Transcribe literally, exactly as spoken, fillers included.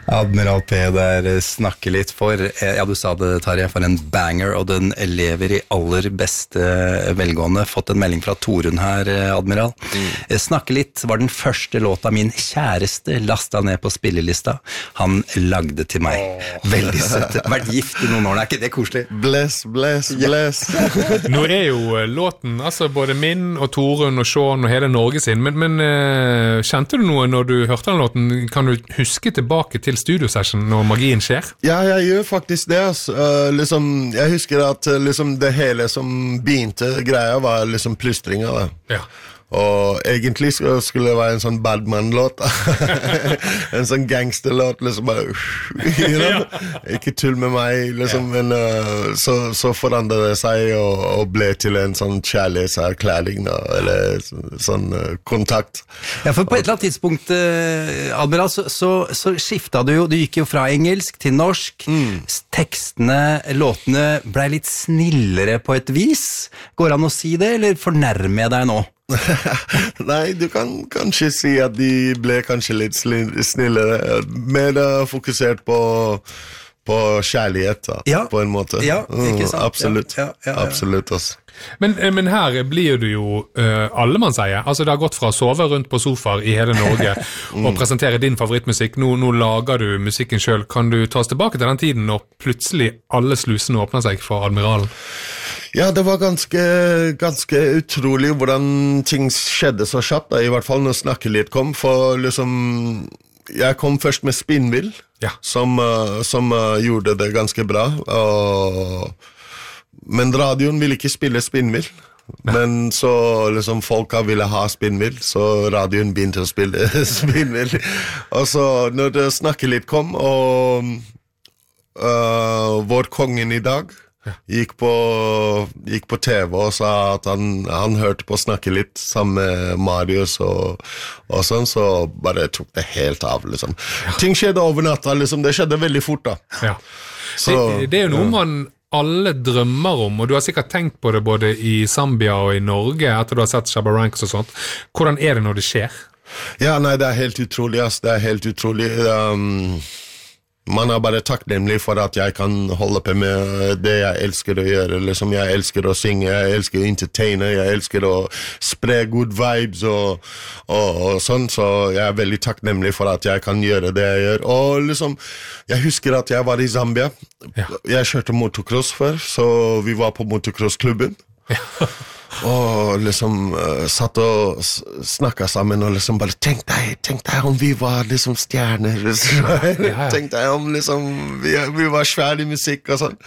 Admiral P der snakker litt for, ja du sa det Tarjei, for en banger, og den lever i aller beste velgående. Fått en melding fra Torunn her, Admiral. Mm. Snakke litt var den første låta min kjæreste lastet ned på spillelista. Han lagde til meg. Oh. Veldig søtt. Vært gift i noen år, er ikke det koselig? Bless, bless, bless. Nå er jo låten, altså både min og Torunn og Sean og hele Norge sin, men, men uh, kjente du noe når du hørte den låten? Kan du huske tilbake til studiosession når magien skjer? Ja, jeg gjør faktisk det. Altså. Uh, liksom, jeg husker at uh, liksom, det hele som begynte greia var liksom plystringa. Da. Ja. Og egentlig skulle det være en sånn Badman-låt. En sånn gangsterlåt, liksom bare, you know? Ikke tull med meg, liksom, ja. Men uh, så, så forandret det seg og, og ble til en sånn kjærlighetserklæring, da, eller sånn uh, kontakt. Ja, for på et eller annet tidspunkt, uh, Admiral, så, så, så skiftet du jo, du gikk jo fra engelsk til norsk, mm. tekstene, låtene ble litt snillere på et vis. Går an å si det, eller fornærmer jeg deg nå? Nei, du kan kanskje si at de ble kanskje litt snillere, mer fokusert på på kjærlighet da, ja. På en måte. Ja, ikke sant? Absolutt, ja, ja, ja, ja. Absolutt også. Men, men her blir du jo uh, alle man sier, altså det har gått fra å sove rundt på sofaer i hele Norge mm. og presentere din favorittmusikk, nå, nå lager du musikken selv. Kan du ta oss tilbake til den tiden når plutselig alle slusene åpner seg for Admiralen? Ja, det var ganske, ganske utrolig hvordan ting skjedde så kjapt, da, i hvert fall når Snakke litt kom, for liksom, jeg kom først med Spinnvill, ja. som, uh, som uh, gjorde det ganske bra, og, men radioen ville ikke spille Spinnvill, men så liksom folka ville ha Spinnvill, så radioen begynte å spille Spinnvill, og så når det Snakke litt kom, og uh, Vår kongen i dag, Gikk på, gikk på T V og sa at han, han hørte på Snakke litt sammen med Marius og, og sånn, så bare tok det helt av, liksom. Ja. Ting skjedde over natta, liksom. Det skjedde veldig fort, da. Ja. Så, det, det er jo noe man alle drømmer om, og du har sikkert tenkt på det både i Zambia og i Norge, etter du har sett Shabba Ranks og sånt. Hvordan er det når det skjer? Ja, nei, det er helt utrolig, ass. Det er helt utrolig. Um Man er bare takknemlig for at jeg kan holde på med det jeg elsker å gjøre, liksom jeg elsker å synge, jeg elsker å entertaine, jeg elsker å spre good vibes og, og, og sånn, så jeg er veldig takknemlig for at jeg kan gjøre det jeg gjør. Og liksom, jeg husker at jeg var i Zambia, ja. Jeg kjørte motocross før, så vi var på motocrossklubben. Ja. Og liksom uh, satt og snakket sammen og liksom bare tenk deg, tenk deg om vi var liksom stjerner liksom. Ja, ja. Tenk deg om liksom vi, vi var svære i musikk og sånn.